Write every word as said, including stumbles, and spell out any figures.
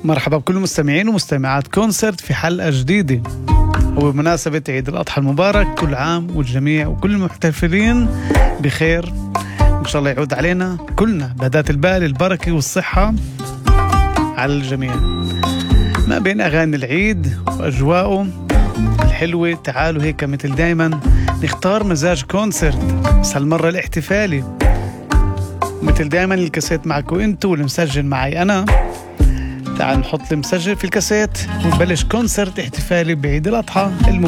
مرحبا بكل مستمعين ومستمعات كونسرت في حلقة جديدة، وبمناسبة عيد الأضحى المبارك كل عام والجميع وكل المحتفلين بخير. إن شاء الله يعود علينا كلنا بهدات البال البركة والصحة على الجميع. ما بين أغاني العيد وأجواءه الحلوة، تعالوا هيك مثل دايما نختار مزاج كونسرت، بس هالمرة الاحتفالي مثل دايما. الكاسيت معكم انتو والمسجل معي أنا. تعال نحط المسجل في الكاسيت ونبلش كونسرت احتفالي بعيد الأضحى المبارك.